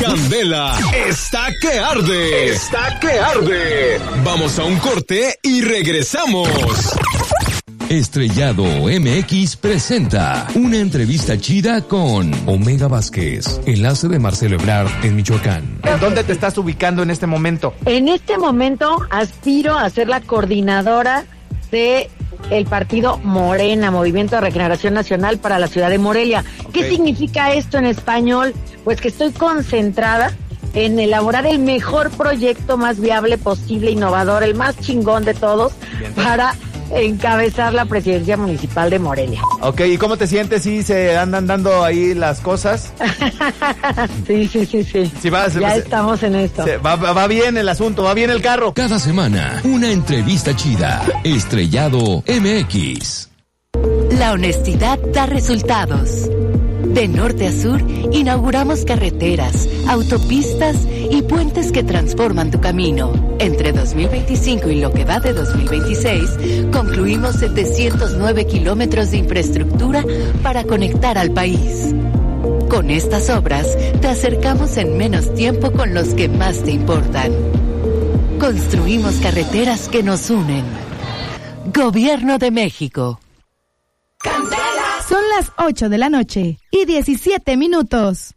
Candela está que arde. Está que arde. Vamos a un corte y regresamos. Estrellado MX presenta una entrevista chida con Omega Vázquez, enlace de Marcelo Ebrard en Michoacán. ¿En dónde te estás ubicando en este momento? En este momento aspiro a ser la coordinadora de el partido Morena, Movimiento de Regeneración Nacional para la ciudad de Morelia. Okay. ¿Qué significa esto en español? Pues que estoy concentrada en elaborar el mejor proyecto más viable posible, innovador, el más chingón de todos, para encabezar la presidencia municipal de Morelia. Ok, ¿y cómo te sientes si se andan dando ahí las cosas? Sí. Ya estamos en esto. Va bien el asunto, va bien el carro. Cada semana, una entrevista chida. Estrellado MX. La honestidad da resultados. De norte a sur, inauguramos carreteras, autopistas y puentes que transforman tu camino. Entre 2025 y lo que va de 2026, concluimos 709 kilómetros de infraestructura para conectar al país. Con estas obras, te acercamos en menos tiempo con los que más te importan. Construimos carreteras que nos unen. Gobierno de México. Son las 8 de la noche y 17 minutos.